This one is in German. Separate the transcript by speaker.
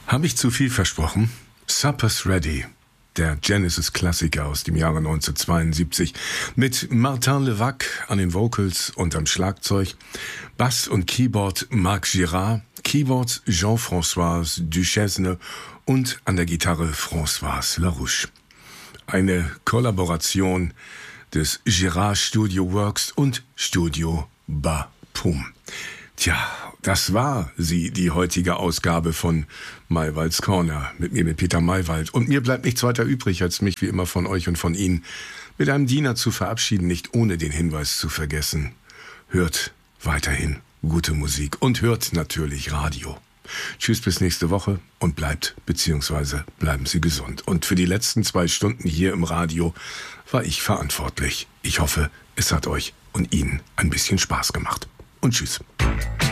Speaker 1: Habe ich zu viel versprochen? Supper's Ready, der Genesis-Klassiker aus dem Jahre 1972 mit Martin Levac an den Vocals und am Schlagzeug, Bass und Keyboard Marc Girard, Keyboards Jean-François Duchesne und an der Gitarre François Larouche. Eine Kollaboration des Girard Studio Works und Studio Bapum. Tja, das war sie, die heutige Ausgabe von Maywalds Corner mit mir, mit Peter Maywald. Und mir bleibt nichts weiter übrig, als mich wie immer von euch und von Ihnen mit einem Diener zu verabschieden, nicht ohne den Hinweis zu vergessen. Hört weiterhin gute Musik und hört natürlich Radio. Tschüss, bis nächste Woche und bleiben Sie gesund. Und für die letzten 2 Stunden hier im Radio war ich verantwortlich. Ich hoffe, es hat euch und Ihnen ein bisschen Spaß gemacht. Und tschüss.